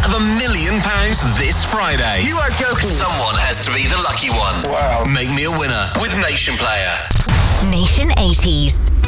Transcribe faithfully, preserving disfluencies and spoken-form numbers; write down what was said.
have a million pounds this Friday. You are joking. Someone has to be the lucky one. Wow. Make me a winner with Nation Player. Nation eighties.